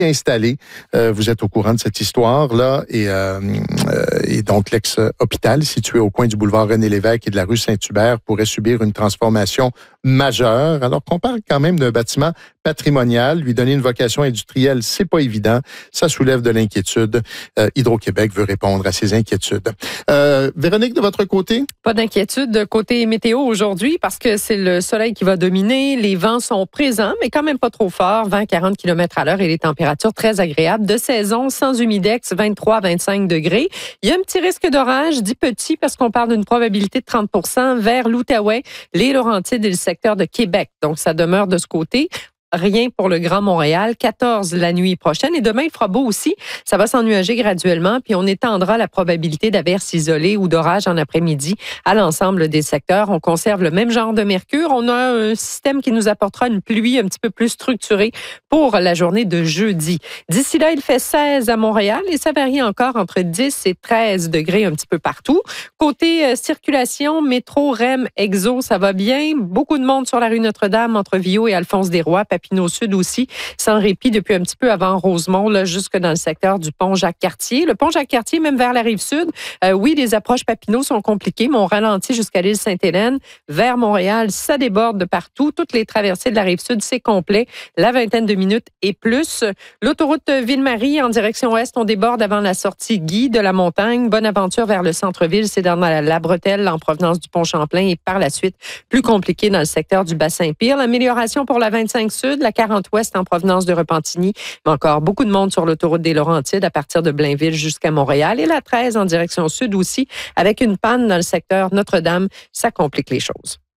installé. Vous êtes au courant de cette histoire-là et donc l'ex-hôpital situé au coin du boulevard René-Lévesque et de la rue Saint-Hubert pourrait subir une transformation majeure, alors qu'on parle quand même d'un bâtiment patrimonial. Lui donner une vocation industrielle, c'est pas évident. Ça soulève de l'inquiétude. Hydro-Québec veut répondre à ces inquiétudes. Véronique, de votre côté? Pas d'inquiétude côté météo aujourd'hui parce que c'est le soleil qui va dominer. Les vents sont présents, mais quand même pas trop forts, 20-40 km/h et les températures très agréables de saison, sans humidex, 23-25 degrés. Il y a un petit risque d'orage, dit petit parce qu'on parle d'une probabilité de 30 % vers l'Outaouais, les Laurentides et le secteur de Québec. Donc, ça demeure de ce côté. Rien pour le Grand Montréal, 14 la nuit prochaine. Et demain, il fera beau aussi. Ça va s'ennuager graduellement, puis on étendra la probabilité d'averses isolées ou d'orages en après-midi à l'ensemble des secteurs. On conserve le même genre de mercure. On a un système qui nous apportera une pluie un petit peu plus structurée pour la journée de jeudi. D'ici là, il fait 16 à Montréal et ça varie encore entre 10 et 13 degrés un petit peu partout. Côté circulation, métro, REM, Exo, ça va bien. Beaucoup de monde sur la rue Notre-Dame entre Viau et Alphonse-Desrois. Papineau Sud aussi, sans répit depuis un petit peu avant Rosemont, là, jusque dans le secteur du pont Jacques-Cartier. Le pont Jacques-Cartier, même vers la Rive-Sud, oui, les approches Papineau sont compliquées, mais on ralentit jusqu'à l'île Sainte-Hélène. Vers Montréal, ça déborde de partout. Toutes les traversées de la Rive-Sud, c'est complet. La vingtaine de minutes et plus. L'autoroute Ville-Marie en direction ouest, on déborde avant la sortie Guy de la Montagne. Bonaventure vers le centre-ville, c'est dans la bretelle en provenance du pont Champlain et par la suite, plus compliqué dans le secteur du Bassin-Pire. L'amélioration pour la 25 Sud, la 40 Ouest en provenance de Repentigny, mais encore beaucoup de monde sur l'autoroute des Laurentides à partir de Blainville jusqu'à Montréal et la 13 en direction sud aussi avec une panne dans le secteur Notre-Dame. Ça complique les choses.